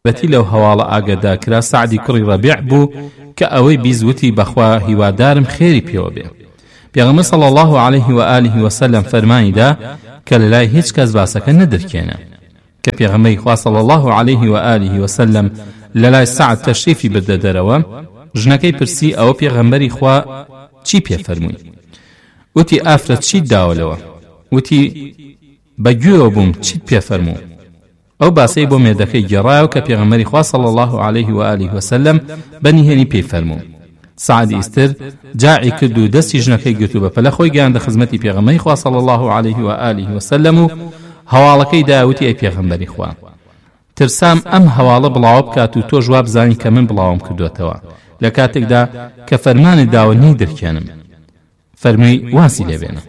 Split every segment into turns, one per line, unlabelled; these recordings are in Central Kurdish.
بەتی لەو هەواڵە ئاگادار کرا سعدی کوڕی ڕەبیع بوو کە ئەوەی بیزوتی بەخوا هیوادارم خێری پێوە بێ. پێغەمبەر صلی الله عليه و آله و سلم فەرمانیدا کە لەلای هیچ کەس باسەکە نەدرکێنە کە پێغەمبەری خوا صلی الله عليه و آله و سلم لەلای سعد تەشریفی بردە دەرەوە. ژنەکەی پرسی ئەوە پێغەمبەری خوا چی پێ فەرمووی؟ وتی ئافرەت چیت داوەلەوە؟ وتی بەگوێوە بووم چیت پێ فەرموو؟ ئەو باسەی بۆ مێردەکەی گێڕایەوە کە پێغەمبەری خوا صلی الله عليه و آله و سلم بەنیهێنی پێی فەرموو. سعدی ئیستر جاعی کرد و دەستی ژنەکەی گرت و بەپەلە خۆی گەیاندە خزمەتی پێغەمبەری خوا صلی الله عليه و آله و سلم و هەواڵەکەی داوتی ئەی پێغەمبەری خوا ترسام ئەم هەواڵە بڵاو بکات و تۆ جواب بزانی کە من بڵاوم کردوتەوە لە کاتێکدا کە فەرمانت داوە نەیدرکێنم. فەرمووی واسی لێبێنە.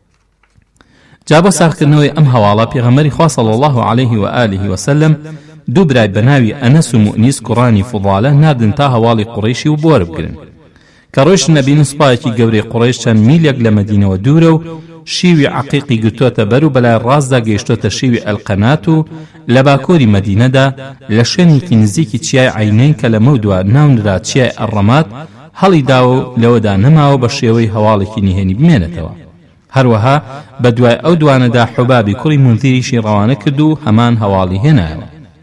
جا بۆ ساختکردنەوەی ئەم هەواڵە پێغەمبەری خوا صلی الله عليه و آله و سلم دوو برای بەناوی ئەنەس و مؤنیس کوڕانی فوضالە ناردن تا هەواڵی قوڕیشی و بۆرە بگرن کە ڕۆیشتن نەبینن سوپایەکی گەورەی قوڕیش چەند میلێک لە مەدینەوە دوورە و شیوی عەقیقی گرتووەتە بەر و بەلای ڕاستدا گەیشتۆتە شیوی ئەلقەنات و لە باکۆری مەدینەدا لە شوێنێکی نزیکی چیای عینەین کە لە مەودووە ناونرا چیای ئەڕەمات هەڵی داوە و لەوەدا نەماوە بە شێوەی هەواڵێکی نهێنی بمێنێتەوە. هەروەها بە دوای ئەو دوانەدا حوبابی کوڕی منذیریشی ڕەوانە کرد و هەمان هەواڵی هێنایەوە.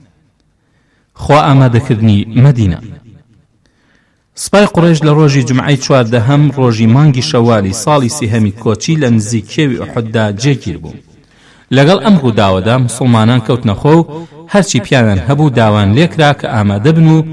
خوا ئامادەکردنی مەدینە. سپای قوڕیش لە ڕۆژی جمعەی 14 ڕۆژی مانگی شەوالی ساڵی سێهەمی کۆچی لە نزیک کێوی ئوحوددا جێگیر بوو. لەگەڵ ئەم ڕووداوەدا موسڵمانان کەوتنەخۆ و هەرچی پیاویان هەبوو داوان لێکرا کە ئامادە بن و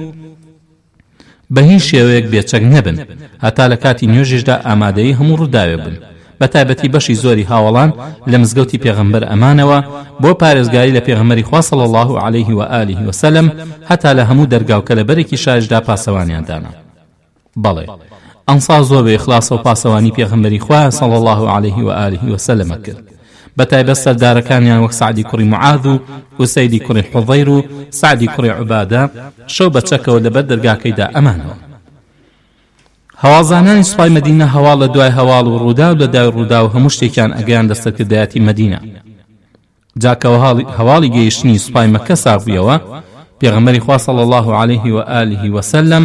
بە هیچ شێوەیەک بێچەک نەبن هەتا لە کاتی نوێژیشدا ئامادەی هەموو ڕووداوێ بن. بەتایبەتی بەشی زۆری هاوڵان لە مزگەوتی پێغەمبەر ئەمانەوە بۆ پارێزگاری لە پێغەمبەری خوا صلی الله عليه و آله و سلم هەتا لە هەموو دەرگاو کە لە بەرێکی شارشدا پاسەوانیان دانا. بەڵێ ئەنسار زۆر بە ئیخلاس و پاسەوانی پێغەمبەری خوا صلی الله عليه و آله و سلم کرد. بەتایبەت سەردارەکانیان وەک سعدی کوڕی معاذ و ئوسەیدی کوڕی حوضەیر و سعدی کوڕی عوبادە شەو بەچەکەوە لەبەر دەرگاکەیدا ئەمانەوە. هەواڵزانانی سوپای مەدینە هەواڵ لە دوای هەواڵ و ڕوودا و لە دای ڕوودا و هەموو شتێکیان ئەگەیان دەستەکردایەتی مەدینە. جاکەوە هەواڵی گەیشتنی سوپای مەککە ساغبیەوە پێغەمبەری خوا صلی الله عليه و آله و سلم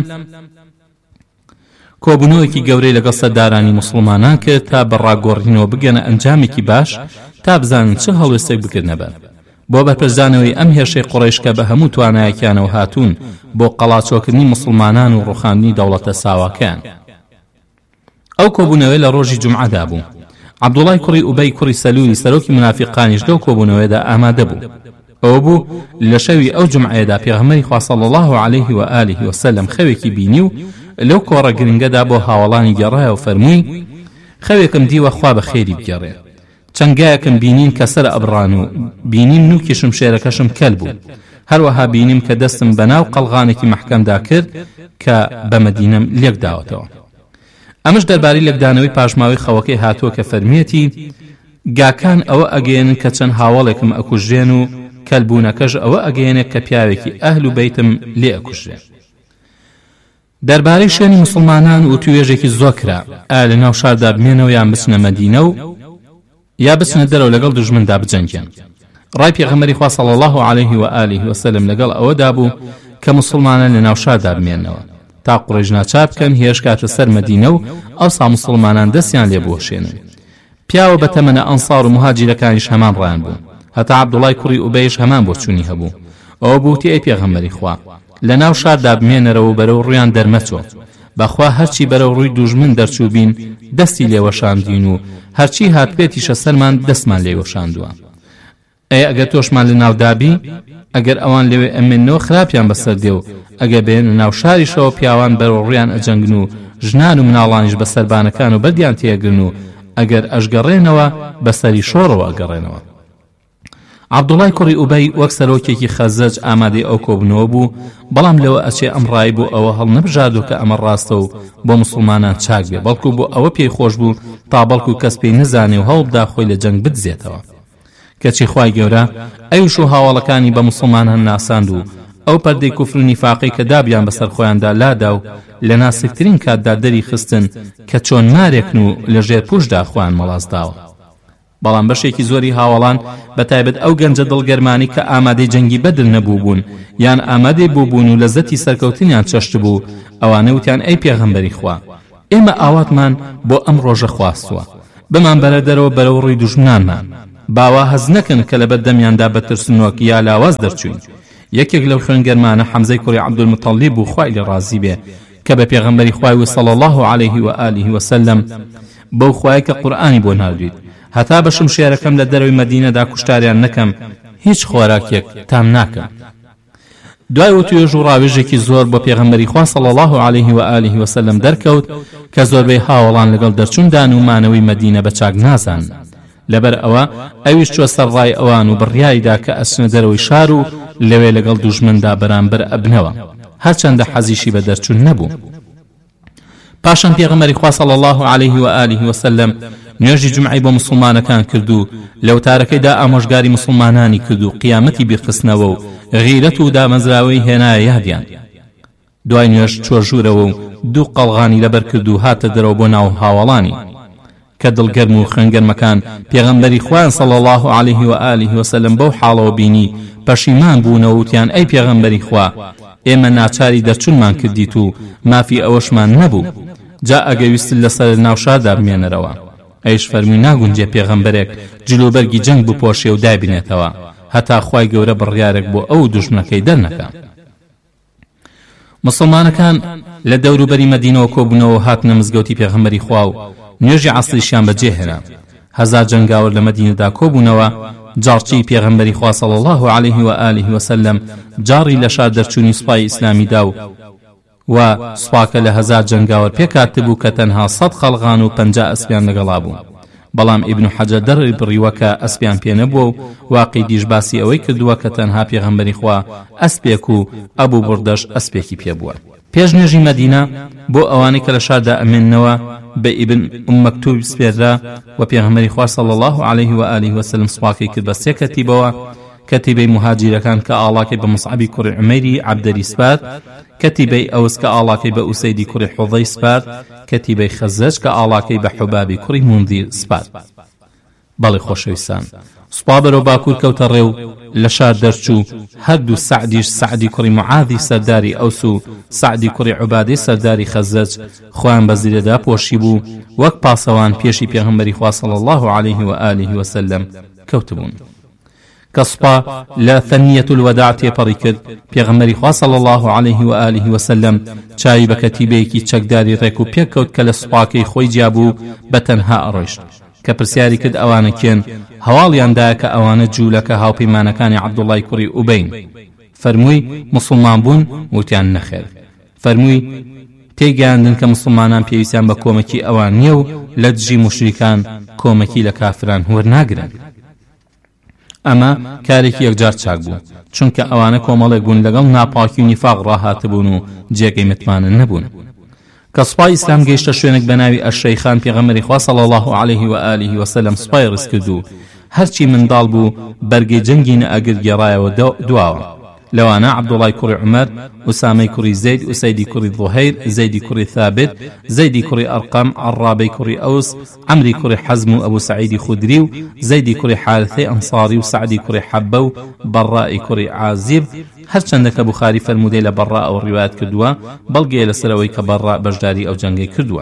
کۆبوونەوەکی گەورەی لەگەڵ سەردارانی موسڵمانان کرد تا بەڕاگۆڕینەوە بگەنە ئەنجامێکی باش تا بزانن چه هەڵوێستێک بکردنە بەر بۆ بەرپرسدانەوەی ئەم هێرشەی قوڕیش کە بە هەموو توانایەکیانەوە هاتوون بۆ قەڵاچۆکردنی موسڵمانان و ڕوخاندنی دەوڵەتە ساواکان. ئەو کۆبوونەوەی لە ڕۆژی جومعەدا بوو. عەبدوڵای کوڕی ئوبەی کوڕی سەلولی سەرۆکی منافقانیش لەو کۆبوونەوەیدا ئامادە بوو. ئەوە بوو لە شەوی ئەو جومعەیەدا پێغەمبەری خوا صلی الله عليه و آله و سلم خەوێکی بینی و لەو کۆڕە گرنگەدا بۆ هاوڵانی گەڕایە و فەرمووی خەوێکم دیوە خوا بە خێری بگێڕێ. چەنگایەکم بینین کە سەر ئەبڕان و بینیم نوکی شمشێرەکەشم کەل بوو. هەروەها بینیم کە دەستم بەناو قەڵغانێکی مەحکەمدا کرد کە بە مەدینەم لێک داوەتەوە. ئەمەش دەربارەی لێکدانەوەی پاشماوەی خەوەکەی هاتووە کە فەرمیەتی گاکان ئەوە ئەگەێنن کە چەند هاوڵێکم ئەکوژێن و کەلبوونەکەش ئەوە ئەگەێنێت کە پیاوێکی ئەهل و بەیتم لێ ئەکوژێن. دەربارەی شوێنی موسڵمانان و توێژێکی زۆر کرا ئایا لە ناو شاردا بمێنەوە یان بچنە مەدینە و یا بچنە دەرەوە لەگەڵ دوژمندا بجەنگێن. ڕای پێغەمبەری خوا صلی الله عليه و آله و سلم لەگەڵ ئەوەدا بوو کە موسڵمانان لە ناو شاردا بمێنەوە تا قوڕیش ناچار بکەن هێرش کاتە سەر مەدینە و ئەوسا موسڵمانان دەستیان لێ بوەشێنن. پیاوە بە تەمەنە ئەنسار و مهاجیرەکانیش هەمان ڕایان بوو. هەتا عەبدوڵای کوڕی ئوبەیش هەمان بۆ چوونی هەبوو. ئەوە بووتی ئەی پێغەمبەری خوا لە ناو شاردا بمێنەرەوە بەرەو ڕویان دەرمەچۆ بەخوا هەرچی بەرەو ڕووی دوژمن دەرچوو بین دەستی لێوەشاندین و هەرچی هاتبێتیشە سەرمان دەستمان لێوەشاندووە. ئەگەر تۆشمان لە ناودابی ئەگەر ئەوان لەوێ ئەمێنەوە خراپیان بەسەر دێ و ئەگە بێن ناو شاریشەوە پیاوان بەرەو ڕویان ئەجەنگن و ژنان و مناڵانیش بە سەربانەکان و بەردیان تێگرن و ئەگەر ئەشگەڕێنەوە بەسەری شۆڕەوە ئەگەڕێنەوە. عەبدوڵای کوڕی ئوبەی وەک سەرۆکێکی خەزەج ئامادەی ئەو کۆبنەوە بوو بەڵام لەوە ئەچێ ئەم ڕای بوو ئەوە هەڵ نەبژاردوو کە ئەمە ڕاستە و بۆ موسڵمانان چاک بێ بەڵکو بۆ ئەوە پێی خۆش بوو تا بەڵکو کەس پێی نەزانێ و هەوڵبدا خۆی لە جەنگ بدزێتەوە. کەچی خوای گەورە ئەویش و هاوڵەکانی بە موسڵمانان ناساند و ئەو پەردەی کوفر و نیفاقی کە دابیان بەسەر خۆیاندا لادا و لە ناسکترین کاتدا دەری خستن کە چۆن مارێکن و لە ژێر پوشدا خۆیان مەڵاز داوە. بەڵام بەشێکی زۆری هاوڵان بەتایبەت ئەو گەنجە دڵگەرمانی کە ئامادەی جەنگی بەدر نەبوو بوون یان ئامادەی بووبوون و لەزەتی سەرکەوتنیان چەشت بوو ئەوانە وتیان ئەی پێغەمبەری خوا ئێمە ئاواتمان بۆ ئەم ڕۆژە خواستووە بمان بەرە دەرەوە بەرەو ڕووی دوژمنانمان باوا هەز نەکەن کە لەبەر دەمیاندا بە ترسنۆک یا لاواز دەرچوین یەکێک لەو خوێنگەرمانە حەمزەی کوڕی عەبدولموتەڵیب بوو خوای لێ ڕازی بێ کە بە پێغەمبەری خوای صلی الله عليه و آله وسلم بەو خوای کە قورئانی بۆ ناردوویت هەتا بەشم شێرەکەم لە دەرەوەی مەدینەدا کوشتاریان نەکەم هیچ خۆراکێک تام ناکەم دوای وتوێژ و ڕاوێژێکی زۆر بۆ پێغەمبەری خوا صلی الله عليه و آله وسلم دەرکەوت کە زۆربەی هاوڵان لەگەڵ دەرچوندان و مانەوەی مەدینە بە چاک نازان لەبەر ئەوە ئەویش چوە سەر ڕای ئەوان و بڕیایدا کە ئەچنە دەرەوەی شار و لەوێ لەگەڵ دوژمندا بەرامبەر ئەبنەوە هەرچەندە حەزیشی بە دەرچوون نەبوو پاشان پێغەمبەری خوا صلی الله عليه و آله وسلم نوێژی جمعی بۆ مسلمانەکان کردو لەو تارەکەیدا ئامۆژگاری مسلمانانی کردو قیامەتی بیرخستنەوە و غیرەت و دامەزراوەی هێنایە یادیان دوای نوێژ چوە ژوورەوە و دوو قەڵغانی لەبەر کردو هاتە دەرەوە بۆ ناو هاوڵانی کە دڵگەرم و خوێنگەرمەکان پێغەمبەری خوان صلی الله عليه و آله وسلم بەو حاڵەوە بینی پەشیمان بوونەوە وتیان ئەی پێغەمبەری خوا ئێمە ناچاری دەرچوونمان کردیت و مافی ئەوەشمان نەبوو جا ئەگەویستت لەسەر ناوشادا بمێنەرەوە ئەیش فەرمی ناگونجێ پێغەمبەرێک جلوبەرگی جەنگ بپۆشێ و دابینێتەوە هەتا خوای گەورە بڕیارێک بۆ ئەو دوژمنەکەی دەرنەکە مسلمانەکان لە دەوروبەری مەدینەوە کۆبوونەوە هاتنە مزگەوتی پێغەمبەری خوا و نوێژی عەسریشیان بەجێهێنا هەزار جەنگاوەر لە مەدینەدا کۆبوونەوە جاڕچی پێغەمبەری خوا صلی الله عليه و آله وسلم جاڕی لە شار دەرچوونی سوپای ئیسلامیدا و سوپاکە لە هەزار جەنگاوەر پێکاتبوو کە تەنها 100 خەڵغان و 50 ئەسپیان لەگەڵا بوو بەڵام ئیبن حەجەر دەڕی بڕیوە کە ئەسپیان پێ نەبووە و واقعی دیش باسی ئەوەی کردووە کە تەنها پێغەمبەری خوا ئەسپێک و ئەبوو بوردەش ئەسپێکی پێبووە پێش نوێژی مەدینە بۆ ئەوانەی کە لە شاردا ئەمێننەوە بە ئیبن مەکتوب سپێررا و پێغەمبەری خوا صلی الله عليه و آله وسلم سوپاکەی کرد بە سێ کەتیبەوە کەتیبەی مهاجیرەکان کە ئاڵاکەی بە مصعبی کوڕی عومەیری عەبدەری سپارد کەتیبەی ئەوس کە ئاڵاکەی بە ئوسەیدی کوڕی حوضەی سپارد کەتیبەی خەزەج کە ئاڵاکەی بە حوبابی کوڕی موندیر سپارد بەڵێ خۆشەویستان سوپا بەرەو باکوور کەوتە ڕێو لە شار دەرچوو هەردوو سعدیش سعدی کوڕی معاذی سەرداری ئەوس و سعدی کوڕی عوبادەی سەرداری خەزەج خۆیان بە زیرەدا پۆشی بوو وەک پاسەوان پێشی پێغەمبەری خوا صلی الله عليه و آله وسلم کەوتبوون کە سوپا لە ثەنیەت الوداع تێپەڕی کرد پێغەمبەری خوا صلی الله عليه و آله وسلم چاوی بە کەتیبەیەکی چەکداری ڕێک و پێککەوت کە لە سوپاکەی خۆی جیابوو بە تەنها ئەڕۆیشت کە پرسیاری کرد ئەوانە کێن هەواڵیاندایە کە ئەوانە جوولەکە هاوپەیمانەکانی عەبدوڵای کوڕی ئوبەین فەرمووی مسلمان بوون وتیان نەخێر فەرمووی تێگەیاندن کە مسلمانان پێویستیان بە کۆمەکی ئەوان نییە و لە دژی مشریکان کۆمەکی لە کافران وەرناگرن ئەمە کارێکی یەکجار چاک بوو چونکە ئەوانە کۆمەڵێک بوون لەگەڵ ناپاکی و نیفاق ڕاهاتبوون و جێگەی متمانن نەبوون کە سوپای ئیسلام گەیشتە شوێنێک بە ناوی ئەشەیخان پێغەمبەری خوا صلی الله عليه و آله وسلم سوپای ڕست کرد و هەرچی منداڵ بوو بەرگەی جەنگی نەئەگر گێڕایەوە دواوە لەوانە عەبدوڵای کوڕی عومەر ئوسامەی کوڕی زەید ئوسەیدی کوڕی ظوهەیر زەیدی کوڕی ثابت زەیدی کوڕی ئەرقەم عەڕابەی کوڕی ئەوس عەمری کوڕی حەزم و ئەبوو سەعیدی خودری و زەیدی کوڕی حارثەی ئەنساری و سەعدی کوڕی حەبە و بەڕائی کوڕی عازیب هەرچەندە کە بوخاری فەرموودەی لە بەڕا ئەو ڕیوایەت کردووە بەڵگەیە لەسەرەوەی کە بەڕا بەشداری ئەو جەنگەی کردووە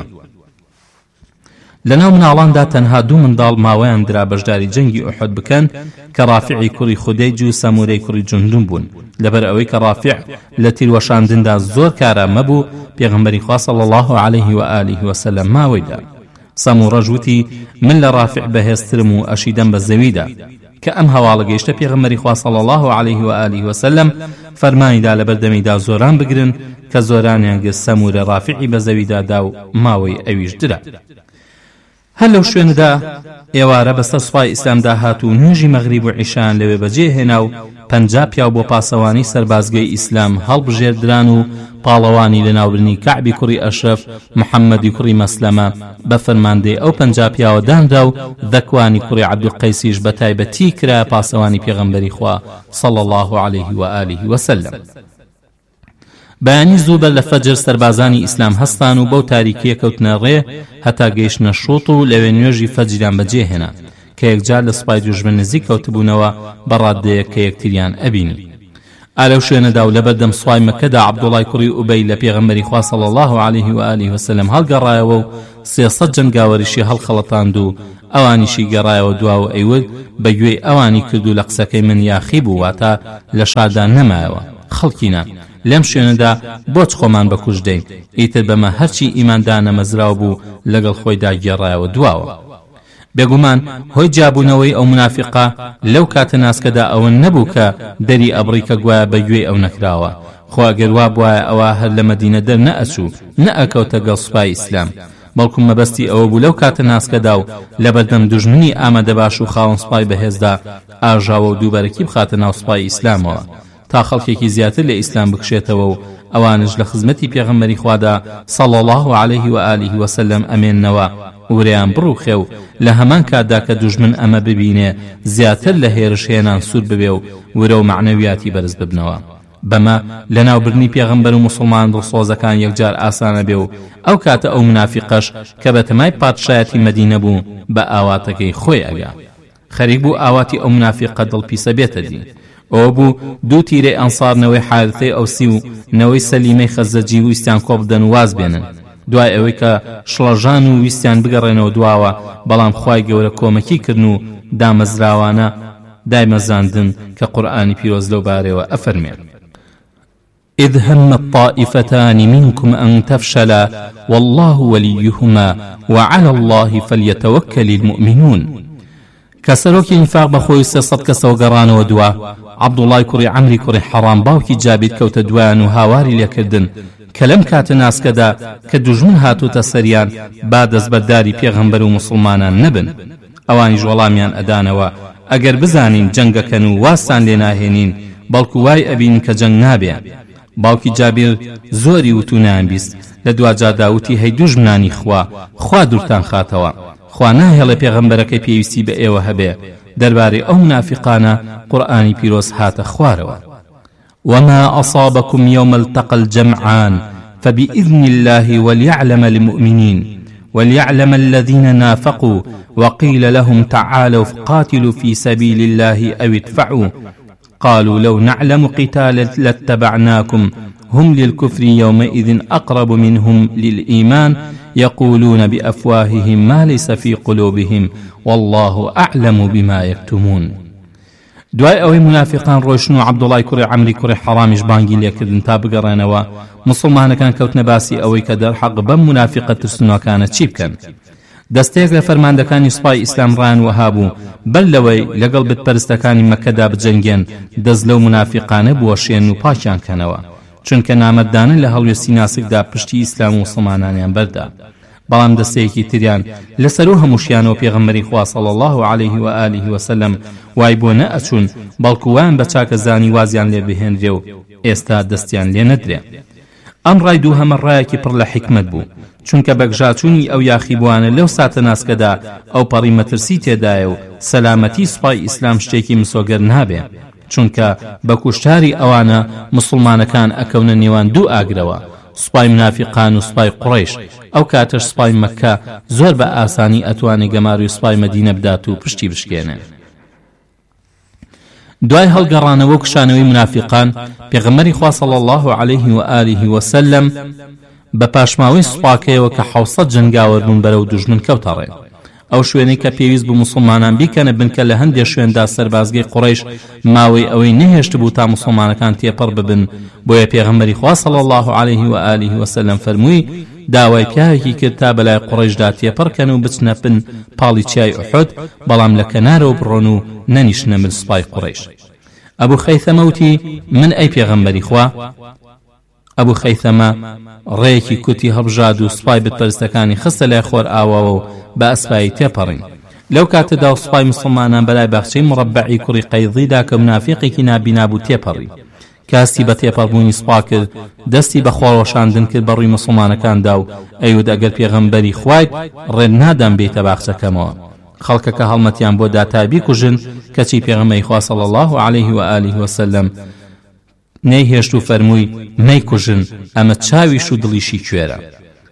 لەناو مناڵاندا تەنها دوو منداڵ ماوەیان درا بەشداری جەنگی ئوحود بکەن کە ڕافعی کوڕی خودەیج و سەمورەی کوڕی جوندوم بوون لەبەر ئەوەی کە ڕافع لە تیروەشاندندا زۆر کارامە بوو پێغەمبەری خوا صلی الله عليه و آله وسلم ماوەیدا سەموڕەش وتی من لە ڕافع بەهێزترم و ئەشیدەم بە زەویدا کە ئەم هەواڵە گەیشتە پێغەمبەری خوا صلی الله عليه و آله وسلم فەرمانیدا لە بەردەمیدا زۆران بگرن کە زۆرانیان گرت سەمورە ڕافعی بە زەویدا دا و ماوەی ئەویش درا هەر لەو شوێندا ئێوارە بەسەر سوپای ئیسلامدا هاتوو نوێژی مەغریب و عیشان لەوێ بەجێهێنا و 50 پیاو بۆ پاسەوانی سەربازگەی ئیسلام هەڵبژێردران و پاڵەوانی لە ناوبرنی کەعبی کوڕی ئەشرەف محەممەدی کوڕی مەسلەمە بە فەرماندەی ئەو 50 پیاوە دانرا و ذەکوانی کوڕی عەبدولقەیسیش بە تایبەتی کرا پاسەوانی پێغەمبەری خوا صلی الله عليه و آله وسلم بەیانی زوو بەر لە فەجر سەربازانی ئیسلام هەستان و بەو تاریکیە کەوتنە ڕێ هەتا گەیشتنە شووط و لەوێ نوێژی فەجریان بەجێهێنا کە یەکجار لە سوپای دوژمن نزیک کەوتبوونەوە بەڕادەیەک کە یەکتریان ئەبینی. ئالەو شوێنەدا و لەبەردەم سوپای مەکەدا عەبدوڵای کوڕی ئوبەی لە پێغەمبەری خوا صلی الله عليه و آله وسلم هەڵگەڕایەوە و 300 جەنگاوەریشی هەڵخەڵەتاند و ئەوانیشی گەڕایەوە دواوە ئەیود بەگوێی ئەوانی کرد و لە قسەکەی من یاخی بوو، واتە لە شادان نەمایەوە. خەڵکینە لەم شوێنەدا بۆچ خۆمان بەکوژ دەین؟ ئیتر بەمە هەرچی ئیماندانە مەزراو بوو لەگەڵ خۆیدا گێڕایەوە دواوە. بێگومان هۆی جابوونەوەی ئەو منافقە لەو کاتە ناسکەدا ئەوە نەبوو کە دەری ئەبڕی کە گوایە بەگوێی ئەو نەکراوە. خۆ ئەگەر وا بوایە ئەوە هەر لە مەدینە دەر نەئەچوو نەئەکەوتە گەڵ سوپای ئیسلام، بەڵکو مەبەستی ئەوە بوو لەو کاتە ناسکەدا و لەبەردەم دوژمنی ئامادە باش و خاوەن سوپای بەهێزدا ئاژاوە و دووبارەکی بخاتە ناو سوپای ئیسلامەوە تا خەڵکێکی زیاتر لە ئیسلام بکشێتەوە و ئەوانش لە خزمەتی پێغەمبەری خوادا صلی الله عليه و آله وسلم ئەمێننەوە وریان بڕوخێ و لە هەمان کاتدا کە دوژمن ئەمە ببینێ زیاتر لە هێرش هێنان سوور ببێ و ورە و معنەویاتی بەرز ببنەوە. بەمە لە ناوبردنی پێغەمبەر و مسلمان دڵسۆزەکان یەکجار ئاسانە بێ و ئەو کاتە ئەو منافقەش کە بە تەمای پادشایەتی مەدینە بوو بە ئاواتەکەی خۆی ئەگا. خەریک بوو ئاواتی ئەو منافقە دڵپیسە بێتە دی. ئەوە بوو دوو تیرەی ئەنسارنەوەی حارثەی ئەوسی و نەوەی سەلیمەی خەزەجی ویستیان کۆ بدەن و واز بێنن، دوای ئەوەی کە شڵەژان و ویستیان بگەڕێنەوە دواوە، بەڵام خوای گەورە کۆمەکی کردن و دامەزراوانە دایمەزاندن کە قورئانی پیرۆز لەو بارەوە ئەفەرمێت: إذ هم الطائفتان منكم أن تفشلا والله وليهما وعلى الله فليتوكل المؤمنون. كسروكي نفاق بخوي 300 كسو قرانو دوا عبدالله كوري عمري كوري حرام باوكي جابيت كوت دوان وهاواري ليكردن كلام كات ناس كدا كدجمن هاتو تسريان بعد زبرداري پیغمبر و مسلمانان نبن. اواني جوالاميان ادانوا اگر بزانين جنگ كنو واسان لناهينين بلكو واي ابين كجنگ نابيان. باوکی جابر زۆری وتونیان بیست لە دوجا داوتی هەی دوژمنانی خوا دوورتان خاتەوە، خوا ناهێڵێ پێغەمبەرەکەی پێویستی بە ئێوە هەبێ. دەربارەی ئەو منافقانە قورئانی پیرۆز هاتە خوارەوە: وما أصابكم يوم التقى الجمعان فبإذن الله وليعلم المؤمنين وليعلم الذين نافقوا وقيل لهم تعالوا فقاتلوا في سبيل الله أو ادفعوا قالوا لو نعلم قتالا لاتبعناكم هم للكفر يومئذ أقرب منهم للإيمان يقولون بأفواههم ما ليس في قلوبهم والله أعلم بما يكتمون. دوای ئەوەی منافقان ڕۆیشتن و عەبدوڵای کوڕی عەمری کوڕی حەڕامیش بانگی لێکردن تا بگەڕێنەوە، مسلمانەکان کەوتنە باسی ئەوەی کە دەرحەق بەم منافقە ترسنۆکانە چی بکەن. دەستێک لە فەرماندەکانی سوپای ئیسلام ڕایان وەها بوو بەر لەوەی لەگەڵ بتپەرستەکانی مەکەدا بجەنگێن دەست لەو منافقانە بوەشێن و پاکیان کەنەوە، چونکە نامەردانە لە هەڵوێستی ناسکدا پشتی ئیسلام و مسلمانانیان بەردا. بەڵام دەستەیەکی تریان لەسەر و هەمووشیانەوە پێغەمبەری خوا صلی الله عليه و آله وسلم وای بۆ نەئەچوون، بەڵکو وایان بە چاکەزانی وازیان لێ بهێنرێ و ئێستا دەستیان لێ نەدرێ. ئەم ڕای دوو هەمە ڕایەکی پڕ لە حکمت بوو، چونکە بەگژاچوونی ئەو یاخیبوانە لەو ساتە ناسکەدا ئەو پەڕی مەترسی تێدایە و سەلامەتی سوپای ئیسلام شتێکی مسۆگەر نابێ، چونکە بە کوشتاری ئەوانە مسلمانەکان ئەکەونە نێوان دوو ئاگرەوە، سوپای منافقان و سوپای قوڕیش. ئەو کاتەش سوپای مەکە زۆر بە ئاسانی ئەتوانێ گەماروی سوپای مەدینە بدات و پشتی بشکێنێ. دوای هەڵگەڕانەوە و کشانەوەی منافقان، پێغەمبەری خوا صلی الله عليه و آله وسلم بە پاشماوەی سوپاکەیەوە کە 700 جەنگاوەر بوون بەرەو دوژمن کەوتە ڕێ. ئەو شوێنەی کە پێویست بوو مسلمانان بیکەنە بنکە لە هەندێک شوێندا سەربازگەی قوڕیش ماوەی ئەوەی نەهێشت بوو تا مسلمانەکان تێپەڕ ببن، بۆیە پێغەمبەری خوا صلی الله عليه و آله وسلم فەرمووی داوای پیاوێکی کرد تا بەلای قوڕیشدا تێپەڕکەن و بچنە بن پاڵی چیای ئوحود، بەڵام لە کەنارەوە بڕۆن و نەنیشنە مل سوپای قوڕیش. ئەبوو خەیثەمە وتی من ئەی پێغەمبەری خوا. ئەبوو خەیثەمە ڕێیەکی کوتی هەڵبژاد و سوپای بتپەرستەکانی خستە لای خۆر ئاوەوە و بە ئەسپایی تێپەڕین. لەو کاتەدا و سوپای مسلمانان بەلای باخچەی مڕەبعی کوڕی قەیضیدا کە منافقێکی نابینا بوو تێپەڕی. کاسی بە تێپەڕبوونی سوپا کرد، دەستی بە خۆڕۆشاندن کرد بەڕووی مسلمانەکاندا و ئەیود ئەگەر پێغەمبەری خوایت ڕێن نادەم بێتە باخچەکەمەوە. خەڵکەکە هەڵمەتیان بۆ داتابی کوژن، کەچی پێغەمبەری خوا صلی الله عليه و آله وسلم نەیهێشت و فەرمووی مەیکوژن، ئەمە چاویش و دڵیشی کوێرە.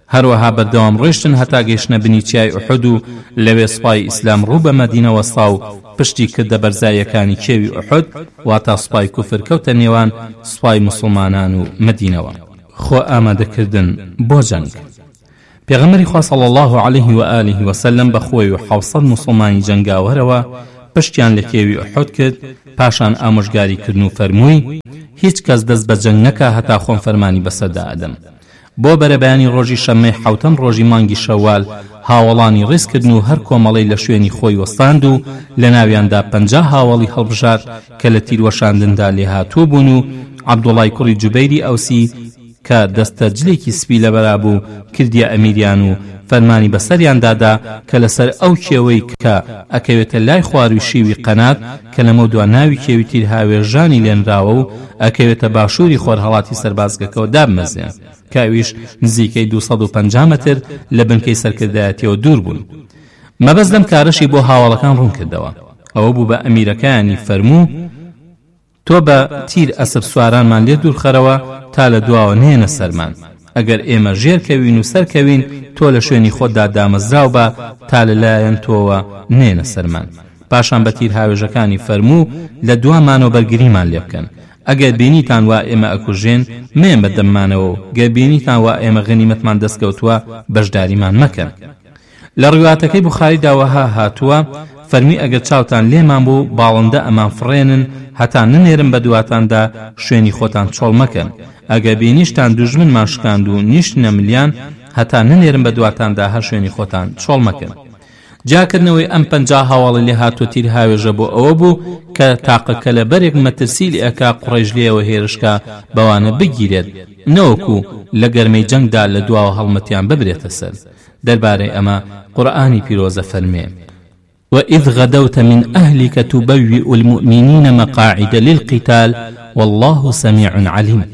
هەروەها بەردەوام ڕۆیشتن هەتا گەیشتنە بنی چیای ئوحود و لەوێ سوپای ئیسلام ڕوو بە مەدینە وەستا و پشتی کردە بەرزایەکانی کێوی ئوحود واتە سوپای کوفر کەوتە نێوان سوپای موسڵمانان و مەدینەوە خۆ ئامادەکردن بۆ جەنگ. پێغەمبەری خوا صلی الله علیه و آله و سلم بەخۆی و 700 موسڵمانی جەنگاوەرەوە پشتیان لە کێوی ئوحود کرد، پاشان ئامۆژگاری کردن و فەرمووی هیچ کەس دەست بە جەنگ نەکا هەتا خۆم فەرمانی بەسەردا ئەدەم. بۆ بەرەبەیانی ڕۆژی شەممەی حوتەم ڕۆژی مانگی شەوال هاوڵانی ڕێزکردن و هەر کۆمەڵەی لە شوێنی خۆی وەستاند و لە ناویاندا 50 هاوڵی هەڵبژار کە لە تیروەشاندندا لێهاتوو بوون و عەبدوڵای کوڕی جوبەیری ئەوسی کە دەستە جلێکی سپی لەبەرا بوو کردیە ئەمیریان و فەرمانی بەسەریان دادا کە لەسەر ئەو کێوەی کە ئەکەوێتە لای خوار و شیوی قەنات کە لەمە دوا ناوی کێوی تیر هاوێژانی لێنراوە و ئەکەوێتە باشووری خۆرهەڵاتی سەربازگەکەەوە دابمەزێن کاویش نزیکەی 250 مەتر لە بنکەی سەرکردایەتیەوە دوور بوون. مەبەست لەم کارەشی بۆ هاوڵەکان ڕوون کردەوە. ئەوە بوو بە ئەمیرەکانی فەرموو تۆ بە تیر ئەسب سوارانمان لێ دوورخەرەوە تا لە دواوە نێنە سەرمان. ئەگەر ئێمە ژێرکەوین و سەرکەوین تۆ لە شوێنی خۆتدا دامەزراو بە تا لەلایەن تۆوە نێنە سەرمان. پاشان بە تیر هاوێژەکانی فەرموو لە دوامانەوە بەرگریمان لێ بکەن. ئەگەر بینیتان وا ئێمە ئەکوژێن مێن بەدەممانەوە و گەر بینیتان وا ئێمە غەنیمەتمان دەستکەوتووە بەشداریمان مەکەن. لە ڕواتەکەی بوخاریدا وەها هاتووە فەرمی ئەگەر چاوتان لێمان بوو باڵندە ئەمان فڕێنن هەتا ننێرن بە دواتاندا شوێنی خۆتان چۆڵ مەکەن. ئەگەر بینیشتان دوژمنمان شکاند و نیشتنە ملیان هەتا ننێرن بە دواتاندا هەر شوێنی خۆتان چۆڵ مەکەن. جاکردنەوەی ئەم 50 هاوڵی لێ هاتووە تیر هاوێژە بۆ ئەوە بوو کە تاقەکە لە بەرێک مەترسیلی ئەکا قوڕیش لێەوە هێرشکا بەوانە بگیرێت نەوەکو لە گەرمەی جەنگدا لە دواوە هەڵمەتیان ببرێتە سەر. دەربارەی ئەمە قورئانی پیرۆزە فەرمێ وإذ غدوت من أهلك تبوئ المؤمنين مقاعد للقتال والله سميع عليم.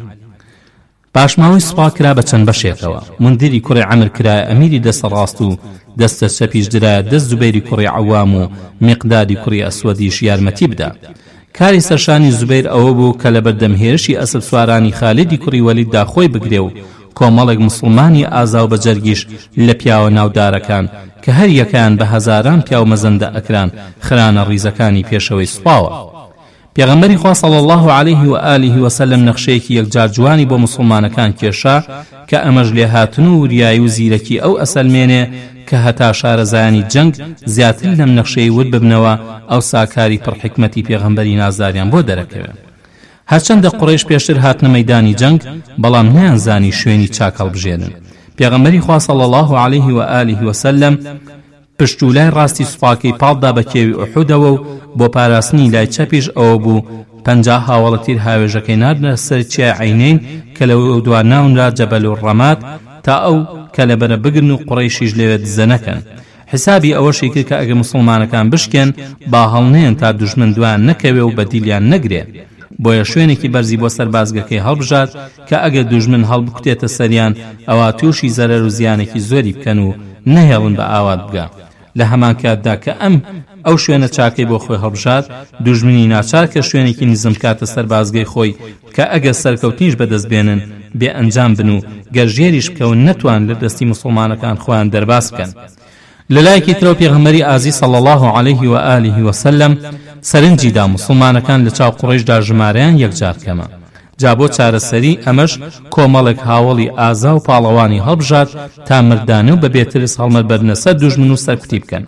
پاشماوەی سوپا کرا بە چەند بەشێکەوە. مندری کوڕی عەمر کرایە ئەمیری دەستە ڕاست و دەستە چەپیش درایە دەست زوبەیری کوڕی عەوام و میقدادی کوڕی ئەسوەدیش یارمەتی بدا. کاری سەرشانی زوبەیر ئەوە بوو کە لە بەردەمهێرشی ئەسب سوارانی خالیدی کوڕی وەلیددا خۆی بگرێ و کۆمەڵێک موسڵمانی ئازا و بەجەرگیش لە پیاوە ناودارەکان کە هەر یەکیان بە هەزاران پیاو مەزەندە ئەکران خرانە ڕیزەکانی پێشەوەی سوپاوە. پێغەمبەری خوا صلی الله علیه و آله و سلم نەخشەیەکی یەکجار جوانی بۆ موسڵمانەکان کێشا کە ئەمەش لێهاتن و وریایی و زیرەکی ئەو ئەسەلمێنێ کە هەتا شارەزایانی جەنگ زیاتر لەم نەخشەی ورد ببنەوە ئەو ساکاری پڕحکمەتی پێغەمبەری نازداریان بۆ دەرەکەوێت. هەرچەندە قوڕیش پێشتر هاتنە مەیدانی جەنگ بەڵام نەیانزانی شوێنی چاک هەڵبژێنن. پێغەمبەری خوا صلی الله علیه و آله و سلم پشتوولای ڕاستی سوپاکەی پاڵدا بە کێوی ئوحودەوە و بۆ پاراستنی لای چەپیش ئەوە بوو 50 هاوڵە تیر هاوێژەکەی ناردنە سەر چیای عینین کە لە دوا ناونرا جەبەل الڕەمات تا ئەو کە لەبەرە بگرن و قوڕیشیش لەوێ دزە نەکەن. حسابی ئەوەشی کرد کە ئەگە موسڵمانەکان بشکێن با هەڵنێن تا دوژمن دوان نەکەوێ و بەدیلیان نەگرێ. بۆیە شوێنێکی بەرزی بۆ سەربازگەکەی هەڵبژات کە ئەگەر دوژمن هەڵبکوتێتە سەریان ئەوە تووشی زەرەر و زیانێکی زۆری بکەن و نەهێڵن بە ئاوات بگا. لە هەمان کاتدا کە ئەو شوێنە چاکەی بۆ خۆی هەڵبژات دوژمنی ناچار کە شوێنێکی نزم کاتە سەربازگەی خۆی کە ئەگەر سەرکەوتنیش بەدەست بێنن بێ ئەنجام بن و گەرژێریش بکەون نەتوان لە دەستی موسڵمانەکان خۆیان دەرباز بکەن. لەلایەکی ترەوە پێغەمبەری ئازیز صلی الله علیه و آله و سلم سەرنجیدا موسڵمانەکان لە چاو قوڕیشدا ژمارەیان یەکجار کەمە. جا بۆ چارەسەری ئەمەش کۆمەڵێک هاوڵی ئازا و پاڵەوانی هەڵبژات تا مردانە و بە بێترس هەڵمەت بەرنە سەر دوژمن و سەرکوتی بکەن.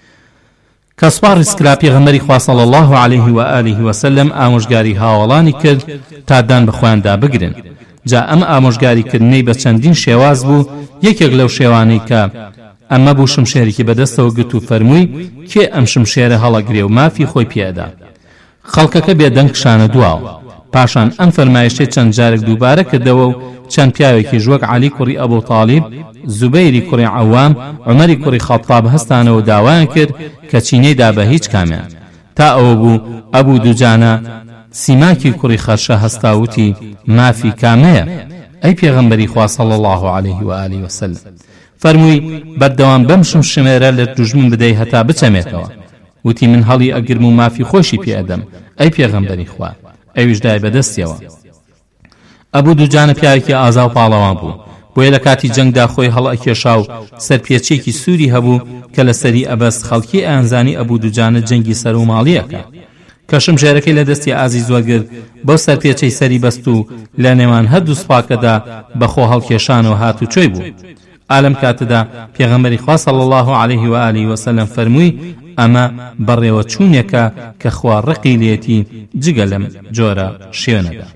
کە سوپا ڕیزکرا پێغەمبەری خوا صلی الله علیه و آله و سلم ئامۆژگاری هاوڵانی کرد تا دان بە خۆیاندا بگرن. جا ئەم ئامۆژگاریکردنەی بە چەندین شێواز بوو. یەکێک لەو شێوانەی کە ئەمە بوو شمشێرێکی بەدەستەوە گرت و فەرمووی کێ ئەم شمشێرە هەڵەگرێ و مافی خۆی پێدا. خەڵکەکە بێدەنگ شانە دواوە. پاشان ئەم فەرمایشتەی چەند جارێک دووبارە کردەوە و چەند پیاوێکی ژوەک عەلی کوڕی ئەبوو تاڵیب، زوبەیری کوڕی عەوام، عومەری کوڕی خەتاب هەستانەوە داوایان کرد کە چینەیدا بە هیچ کامیان. تا ئەوە بوو ئەبوو دووجانە سیماکی کوڕی خەرشە هەستاوتی مافی کامەیە؟ ئەی پێغەمبەری خوا صلی الله علیه و آله و سلم فەرمووی بەردەوام بەم شمشێرە لە دوژمن بدەی هەتا بچەمێتەوە. وتی من هەڵی ئەگرم و مافی خۆشی پێدەم ئەی پێغەمبەری خوا. ئەویش دای بەدەستیەوە. ئەبوو دووجانە پیاوێکی ئازا و پاڵەوان بوو. بۆیە لە کاتی جەنگدا خۆی هەڵئەکێشا و سەرپێچێکی سووری هەبوو کە لە سەری ئەبەست خەڵکی ئەنزانی ئەبوو دوجانە جەنگی سەر و ماڵیەکە کەشم ژێرەکەی لە دەستی ئازی زۆرگر بەو سەرپێچەی سەری بەست و لە نێوان هەردوو سوپاکەدا بەخۆ هەڵکێشانەوە هاتوچۆی بوو ئالەم کاتەدا پێغەمبەری خوا صلی الله عليه و آله وسلم فەرمووی ئەمە بەڕێوە چوونێکە کە خوا ڕقی لێتی جگە لەم جۆرە شوێنەدا.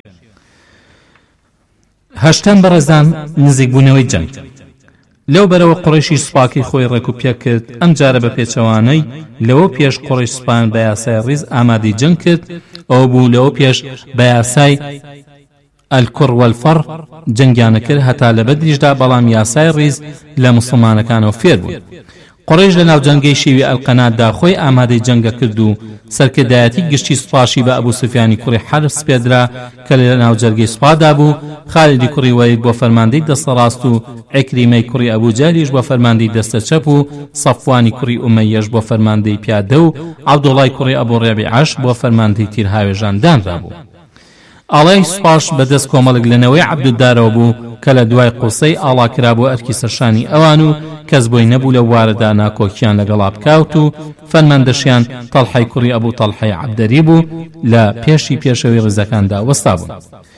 هەشتم بەڕێزان نزیکبوونەوەی جەنگ. لەو بەرەوە قوڕیشی سوپاکی خۆی ڕێکوپێک کرد ئەم جارە بە پێچەوانەی لەوە پێش قوڕیش سوپان بە یاسای ڕیز ئامادەی جەنگ کرد ئەو بوو لەوە پێش بە یاسای الکوڕ والفەڕ جەنگیانە کرد هەتا لە بەدریشدا بەڵام یاسای ڕیز لە موسڵمانەکانەوە فێر بوو. قوڕیش لە ناو جەنگەی شێوی ئەلقەناتدا خۆی ئامادەی جەنگە کرد و سەرکردایەتی گشتی سوپاشی بە ئەبوو سوفیانی کوڕی حەرب سپێدرا کە لە ناو جەرگەی سوپادا بوو. خالدی کوڕی وەلید بۆ فەرماندەی دەستە ڕاست و عیکریمەی کوڕی ئەبوو جەهلیش بۆ فەرماندەی دەستە چەپ و سەفوانی کوڕی ئومەیەش بۆ فەرماندەی پیادە و عەبدوڵای کوڕی ئەبوو ڕێبیعەش بۆ فەرماندەی تیرهاوێژان دانرا بوو. ئاڵای سوپاش بەدەست کۆمەڵک لەنەوەی عەبدودارەوە بوو کە لە دوای قوسەی ئاڵاکرا بۆ ئەرکی سەرشانی ئەوان و کەس بۆی نەبوو لە وارەدا ناکۆکیان لەگەڵا بکاوت و فەرماندەشیان تەڵحەی کوڕی ئەبوو تەڵحەی عەبدەری بوو لە پێشەوەی ڕزەکاندا وەستا بوون.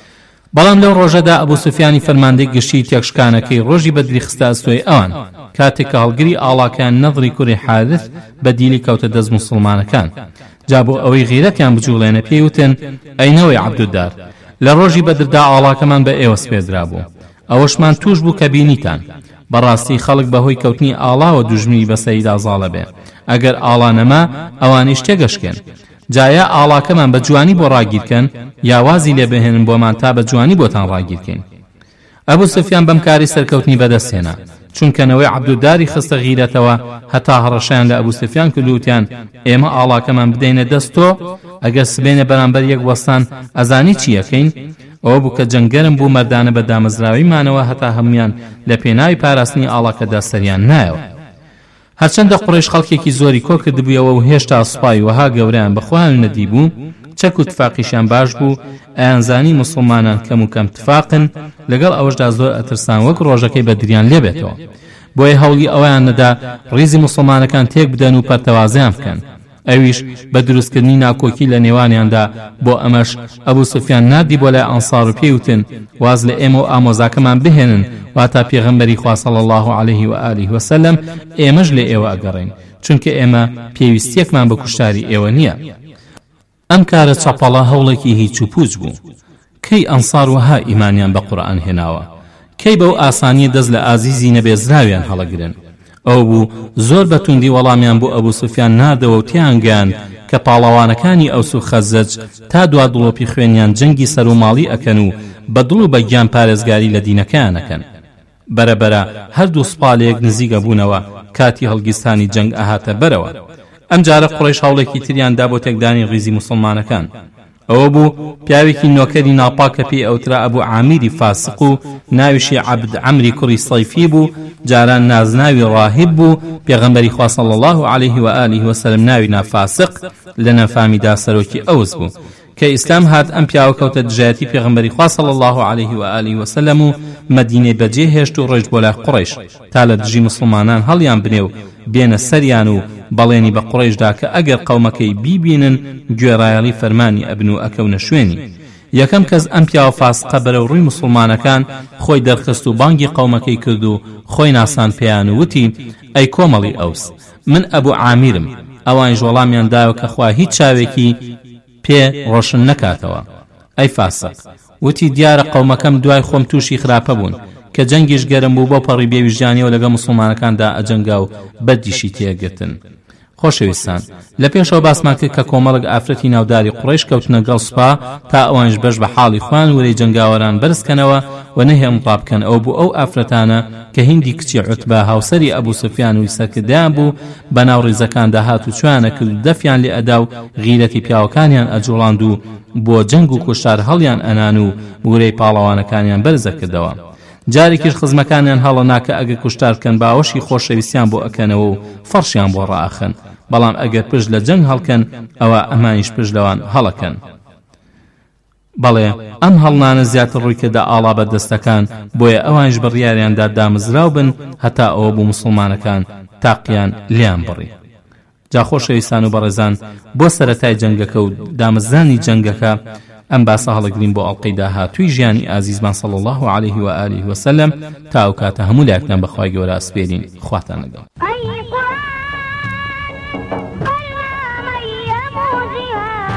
بەڵام لەو ڕۆژەدا ئەبوو سوفیانی فەرماندەی گشتی تێکشکانەکەی ڕۆژی بەدری خستە ئەستۆی ئەوان کاتێک کە هەڵگری ئاڵاکان نەضری کوڕی حارث بە دیلی کەوتە دەست موسڵمانەکان. جا بۆ ئەوەی غیرەتیان بجوڵێنە پێیوتن ئەینەوەی عەبدودار لە ڕۆژی بەدردا ئاڵاکەمان بە ئێوە سپێدرا بوو ئەوەشمان توش بوو کە بینیتان. بەڕاستی خەڵک بەهۆی کەوتنی ئاڵاوە دوژمنی بەسەریدا زاڵە بێ ئەگەر ئاڵا نەما ئەوانیش تێگەشکێن. جایە ئاڵاکەمان بە جوانی بۆ ڕاگیرکەن یاوازی لێ بهێنن بۆمان تا بە جوانی بۆتان ڕاگیرکەین. ئەبوو سوفیان بەم کاری سەرکەوتنی بەدەستهێنا چونکەنەوەی عەبدوداری خستە غیرەتەوە هەتا هەڕەشیان لە ئەبوو سوفیان کردووتیان ئێمە ئاڵاکەمان بدەینە دەستۆ ئەگەر سبێنە بەرامبەر یەک وەستان ئەزانی چی یەکەین. ئەوە بوو کە جەنگەرم بوو مەردانە بە دامەزراویمانەوە هەتا هەمویان لە پێناوی پاراستنی ئاڵاکەدا سەریان نایەوە. هەرچەندە قوڕیش خەڵکێکی زۆری کۆ کردبوویەوە و هێشتا سوپای وەها گەورەیان بەخۆیان نەدی بوو چەک و تفاقیشیان باش بوو ئەیانزانی موسڵمانان کەم و کەم تفاقن لەگەڵ ئەوەشدا زۆر ئەترسان وەک ڕۆژەکەی بەدریان لێبێتەوە. بۆیە هەوڵی ئەویان نەدا ڕیزی موسڵمانەکان تێک بدەن و پەرتەوازیان بکەن. ئەویش بە دروستکردنی ناکۆکی لە نێوانیاندا بۆ ئەمەش ئەبوو سوفیان نردی بۆ لای ئەنسار و پێیوتن واز لە ئێمە و ئامۆزاکەمان بهێنن واتا پێغەمبەری خوا صلی الله عليه و آله وسلم ئێمەش لە ئێوە ئەگەڕین چونکە ئێمە پێویستیەکمان بە کوشتاری ئێوە نییە. ئەم کارە چەپەڵە هەوڵێکی هیچ و پوچ بوو. کەی ئەنسار وەها ئیمانیان بە قورئان هێناوە کەی بەو ئاسانی دەست لە ئازیزی نەبێزراویان هەڵەگرن. ئەو بوو زۆر بەتوندی وەڵامیان بۆ ئەبوو سوفیان ناردەوە و تیانگەیان کە پاڵەوانەکانی ئەوس و خەزەج تا دوا دڵۆپی خوێنیان جەنگی سەر و ماڵی ئەکەن و بە دڵ و بە گیان پارێزگاری لە دینەکەیان ئەکەن. بەرەبەرە هەردوو سوپالەیەک نزیکە بوونەوە کاتی هەڵگیرستانی جەنگ ئەهاتە بەرەوە. ئەم جارە قوڕیش هەوڵێکی تریاندا بۆ تێکدانی ڕیزی موسڵمانەکان. ئەوە بوو پیاوێکی نۆکەری ناپاکە پێی ئەوترا ئەبوو عامیری فاسق و ناویشی عەبد عەمری کوڕی سەیفی بوو جاران نازناوی ڕاهب بوو. پێغەمبەری خوا صلی الله عليه و آله وسلم ناوی نافاسق لە نەفامیدا سەرۆکی ئەوس بوو کە ئیسلام هات ئەم پیاوە کەوتە دژایەتی پێغەمبەری خوا صلی الله عليه و آله وسلم و مەدینەی بەجێ هێشت و ڕۆیشت بۆ لای قوڕیش تا لە دژی موسڵمانان هەڵیان بنێ و بێنە سەریان و بەڵێنی بە قوڕیشدا کە ئەگەر قەومەکەی بیبینن گوێڕایەڵی فەرمانی ئەبن و ئەکەونە شوێنی. یەکەم کەس ئەم پیاوە فاسقە بەرەو ڕووی موسڵمانەکان خۆی دەرخست و بانگی قەومەکەی کرد و خۆی ناسان پێیان و وتی ئەی کۆمەڵی ئەوس من ئەبوو عامیرم. ئەوان وەڵامیان داوە کە خوا هیچ چاوێکی پێ ڕۆشن نەکاتەوە. ئەی فاسق وتی دیارە قەومەکەم دوای خۆم تووشی خراپە بوون کە جەنگیش گەرم بوو بۆ پەڕی بێویژدانیەوە لەگە موسڵمانەکاندا ئەجەنگا و بەدیشی تێگرتن. خۆشەویستان لە پێشەوە باسمان کرد کە کۆمەڵک ئافرەتی ناوداری قوڕیش کەوتنە گەڵ سوپا تا ئەوانش بەش بە حاڵی خوان وەرەی جەنگاوەران بەرزکەنەوە و نەهێم ڕابکەن. ئەو بوو ئەو ئافرەتانە کە هیندی کچی عوتبە هاوسەری ئەبوو سوفیان و سەرکردیان بوو بەناو ڕیزەکاندا هات و چوانە کرد دەفیان لێ ئەدا و غیرەتی پیاوەکانیان ئەجوڵاند و بۆ جەنگ و کوشتار هەڵیان ئەنان و وەرەی پاڵەوانەکانیان بەرزە کردەوە. جارێکیش خزمەکانیان هەڵە ناکە ئەگە کوشتار بکەن باوەشی خۆشەویستیان بۆ ئەکەنەوە و فەرشیان بۆ ڕائەخن بەڵام ئەگەر پشت لە جەنگ هەڵکەن ئەوە ئەمانیش پشت لەوان هەڵەکەن. بەڵێ ئەم هەڵنانە زیاتر ڕووی کردە ئاڵا بەردەستەکان بۆیە ئەوانش بڕیاریاندا دامەزراو بن هەتا ئەوە بوو مسلمانەکان تاقییان لیان بڕی. جا خۆشەویستان و بەڕێزان، بۆ سەرەتای جەنگەکە و دامەزرانی جەنگەکە ئەم باسە هەڵەگرین بۆ ئەڵقەی داهاتووی ژیانی ئازیزمان صلی الله عليه و آله وسلم تا ئەو کاتە هەموو لایەکتان بەخوای گەورە ئەسپێرین. خواتان لەگەڵ.